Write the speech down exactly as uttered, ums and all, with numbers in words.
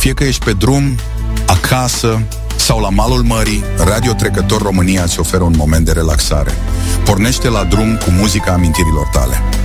Fie că ești pe drum, acasă sau la malul mării, Radio Trecător România îți oferă un moment de relaxare. Pornește la drum cu muzica amintirilor tale.